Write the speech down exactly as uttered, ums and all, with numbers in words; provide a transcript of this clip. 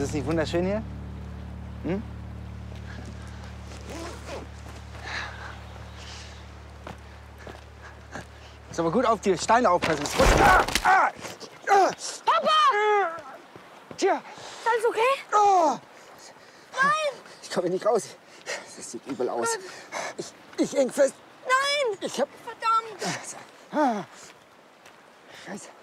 es nicht wunderschön hier? Hm? Ist aber gut auf die Steine aufpassen. Ah, ah, ah, Papa! Tja. Ist alles okay? Oh. Nein! Ich komme nicht raus. Das sieht übel aus. Ich, ich häng fest. Nein! Ich hab... Verdammt! Ah. Scheiße.